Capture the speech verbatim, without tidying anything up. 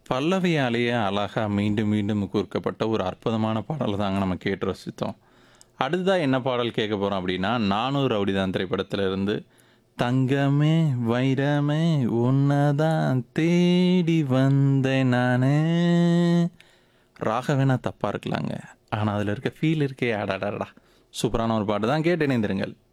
பல்லவியாலேயே அழகா மீண்டும் மீண்டும் கூர்க்கப்பட்ட ஒரு அற்புதமான பாடல் தாங்க நம்ம கேட்டு ரசித்தோம். அடுத்ததா என்ன பாடல் கேட்க போறோம் அப்படின்னா, நானும் ரவுடிதான் திரைப்படத்துல இருந்து, தங்கமே வைரமே உன்னதான் தேடி வந்தேன் நானே. ராகம் வேணா தப்பா இருக்கலாங்க. ஆனா அதுல இருக்க ஃபீல் இருக்கே அடடடா! சூப்பரான ஒரு பாட்டு தான், கேட்டு இணைந்திருங்கள்.